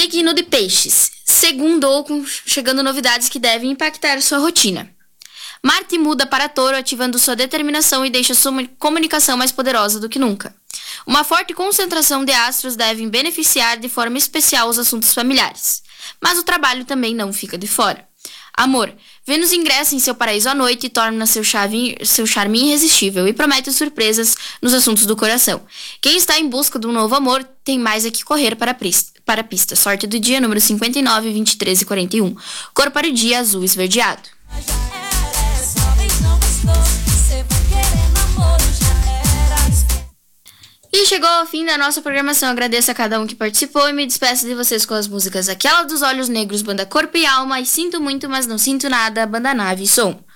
Signo de Peixes. Segundou chegando novidades que devem impactar sua rotina. Marte muda para Touro, ativando sua determinação e deixa sua comunicação mais poderosa do que nunca. Uma forte concentração de astros deve beneficiar de forma especial os assuntos familiares. Mas o trabalho também não fica de fora. Amor. Vênus ingressa em seu paraíso à noite e torna seu charme irresistível e promete surpresas nos assuntos do coração. Quem está em busca de um novo amor tem mais é que correr para a pista. Sorte do dia, número 59, 23 e 41. Cor para o dia, azul esverdeado. E chegou ao fim da nossa programação. Agradeço a cada um que participou e me despeço de vocês com as músicas Aquela dos Olhos Negros, banda Corpo e Alma, e Sinto Muito, Mas Não Sinto Nada, banda Nave e Som.